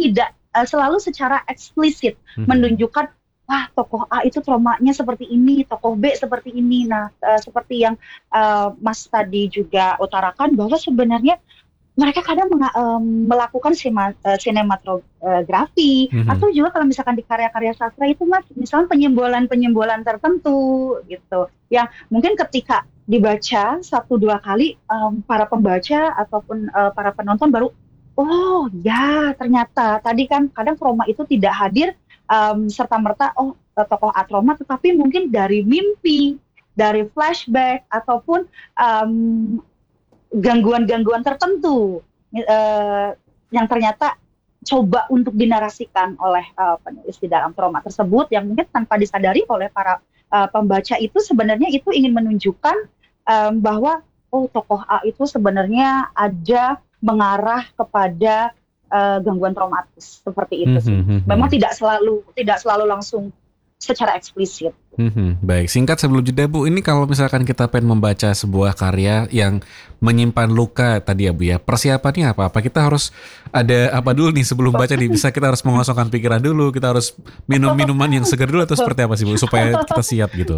tidak selalu secara eksplisit menunjukkan wah tokoh A itu traumanya seperti ini, tokoh B seperti ini. Nah, seperti yang Mas tadi juga utarakan bahwa sebenarnya mereka kadang melakukan sinematografi atau juga kalau misalkan di karya-karya sastra itu Mas, misalnya penyimbolan-penyimbolan tertentu gitu, yang mungkin ketika dibaca 1-2 kali para pembaca ataupun para penonton baru oh ya ternyata tadi kan kadang trauma itu tidak hadir serta-merta tokoh A trauma, tetapi mungkin dari mimpi, dari flashback ataupun gangguan-gangguan tertentu yang ternyata coba untuk dinarasikan oleh penulis di dalam trauma tersebut, yang mungkin tanpa disadari oleh para pembaca itu sebenarnya itu ingin menunjukkan bahwa tokoh A itu sebenarnya ada mengarah kepada gangguan traumatis seperti itu sih. Memang tidak selalu langsung secara eksplisit. Baik, singkat sebelum jeda Bu, ini kalau misalkan kita pengen membaca sebuah karya yang menyimpan luka tadi ya Bu ya, persiapannya apa? Apa kita harus ada apa dulu nih sebelum baca nih? Bisa kita harus mengosongkan pikiran dulu, kita harus minum minuman yang segar dulu atau seperti apa sih Bu supaya kita siap gitu?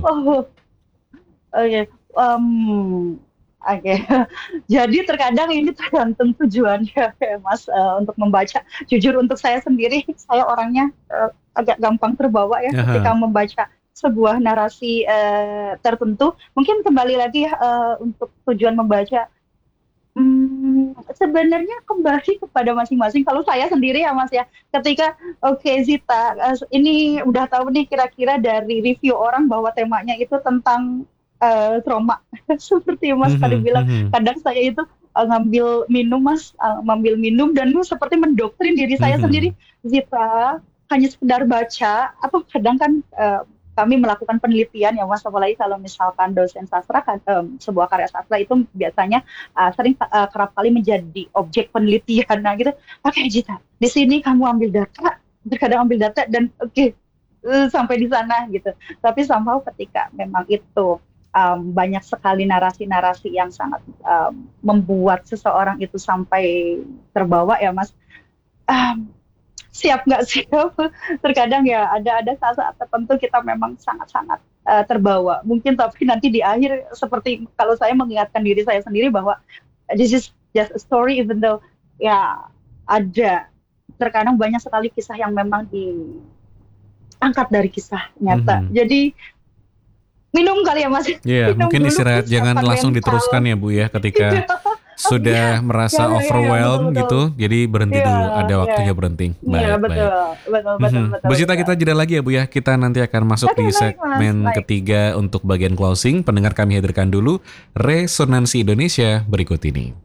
Oke. Jadi terkadang ini tergantung tujuannya ya Mas untuk membaca. Jujur untuk saya sendiri, saya orangnya agak gampang terbawa ya ketika membaca sebuah narasi tertentu. Mungkin kembali lagi untuk tujuan membaca. Sebenarnya kembali kepada masing-masing. Kalau saya sendiri ya Mas ya, ketika Zita, ini udah tahu nih kira-kira dari review orang bahwa temanya itu tentang trauma. Seperti Mas tadi bilang, kadang saya itu ngambil minum dan seperti mendoktrin diri saya sendiri. Zita hanya sekedar baca, atau kadang kan kami melakukan penelitian ya Mas, apalagi kalau misalkan dosen sastra kan sebuah karya sastra itu biasanya sering kerap kali menjadi objek penelitian. Nah gitu, oke Zita, di sini kamu ambil data, terkadang ambil data dan sampai di sana gitu. Tapi somehow ketika memang itu banyak sekali narasi-narasi yang sangat membuat seseorang itu sampai terbawa ya Mas. Siap nggak siap? Terkadang ya ada saat-saat tertentu kita memang sangat-sangat terbawa. Mungkin tapi nanti di akhir seperti kalau saya mengingatkan diri saya sendiri bahwa this is just a story, even though ya ada terkadang banyak sekali kisah yang memang diangkat dari kisah nyata. Jadi minum kali ya Mas. Iya, mungkin istirahat, jangan langsung diteruskan ya Bu ya ketika sudah merasa overwhelmed gitu. Jadi berhenti dulu, ada waktunya berhenti. Iya, betul. Bu Zita, kita jeda lagi ya Bu ya. Kita nanti akan masuk di segmen ketiga untuk bagian closing. Pendengar kami hadirkan dulu Resonansi Indonesia berikut ini.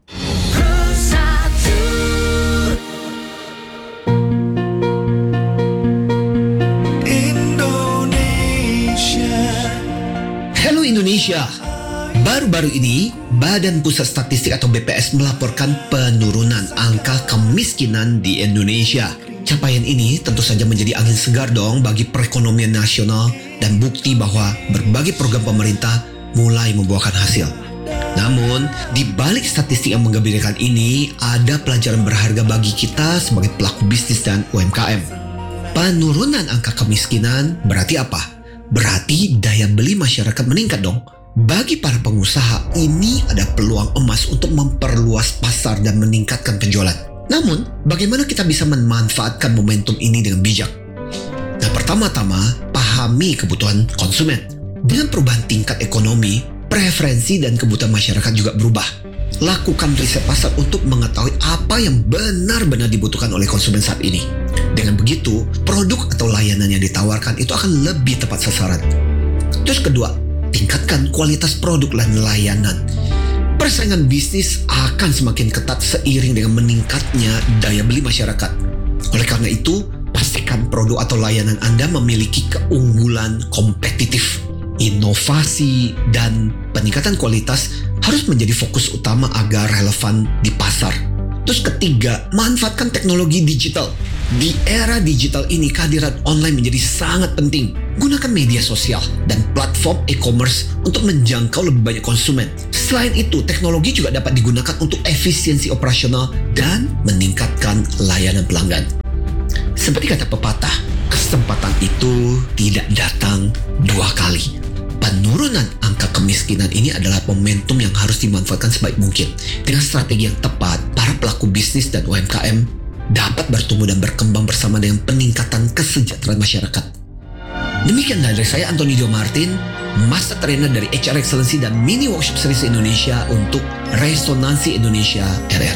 Indonesia. Baru-baru ini, Badan Pusat Statistik atau BPS melaporkan penurunan angka kemiskinan di Indonesia. Capaian ini tentu saja menjadi angin segar dong bagi perekonomian nasional dan bukti bahwa berbagai program pemerintah mulai membuahkan hasil. Namun, di balik statistik yang menggembirakan ini, ada pelajaran berharga bagi kita sebagai pelaku bisnis dan UMKM. Penurunan angka kemiskinan berarti apa? Berarti daya beli masyarakat meningkat dong. Bagi para pengusaha, ini ada peluang emas untuk memperluas pasar dan meningkatkan penjualan. Namun, bagaimana kita bisa memanfaatkan momentum ini dengan bijak? Nah, pertama-tama, pahami kebutuhan konsumen. Dengan perubahan tingkat ekonomi, preferensi dan kebutuhan masyarakat juga berubah. Lakukan riset pasar untuk mengetahui apa yang benar-benar dibutuhkan oleh konsumen saat ini. Dengan begitu, produk atau layanan yang ditawarkan itu akan lebih tepat sasaran. Terus kedua, tingkatkan kualitas produk dan layanan. Persaingan bisnis akan semakin ketat seiring dengan meningkatnya daya beli masyarakat. Oleh karena itu, pastikan produk atau layanan Anda memiliki keunggulan kompetitif. Inovasi dan peningkatan kualitas harus menjadi fokus utama agar relevan di pasar. Terus ketiga, manfaatkan teknologi digital. Di era digital ini, kehadiran online menjadi sangat penting. Gunakan media sosial dan platform e-commerce untuk menjangkau lebih banyak konsumen. Selain itu, teknologi juga dapat digunakan untuk efisiensi operasional dan meningkatkan layanan pelanggan. Seperti kata pepatah, kesempatan itu tidak datang 2 kali. Penurunan angka kemiskinan ini adalah momentum yang harus dimanfaatkan sebaik mungkin. Dengan strategi yang tepat, para pelaku bisnis dan UMKM dapat bertumbuh dan berkembang bersama dengan peningkatan kesejahteraan masyarakat. Demikian dari saya, Anthony Dio Martin, Master Trainer dari HR Excellency dan Mini Workshop Series Indonesia untuk Resonansi Indonesia RR.